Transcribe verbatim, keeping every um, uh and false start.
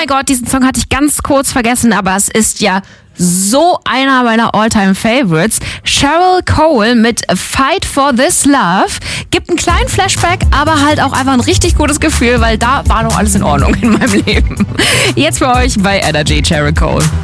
mein Gott, diesen Song hatte ich ganz kurz vergessen, aber es ist ja so einer meiner All-Time-Favorites. Cheryl Cole mit Fight for This Love gibt einen kleinen Flashback, aber halt auch einfach ein richtig gutes Gefühl, weil da war noch alles in Ordnung in meinem Leben. Jetzt für euch bei Energy, Cheryl Cole.